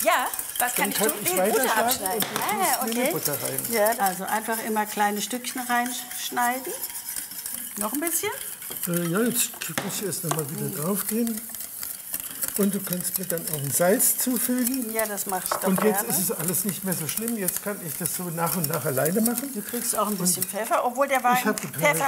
Ja, was kann ich tun? Butter abschneiden. Okay. Butter rein. Ja, also einfach immer kleine Stückchen reinschneiden. Noch ein bisschen? Ja, jetzt muss ich erst noch mal wieder drauf gehen. Und du kannst mir dann auch ein Salz zufügen. Ja, das mache ich doch Und jetzt gerne. ist es alles nicht mehr so schlimm. Jetzt kann ich das so nach und nach alleine machen. Du kriegst auch ein bisschen Pfeffer, obwohl der Wein Ich habe Pfeffer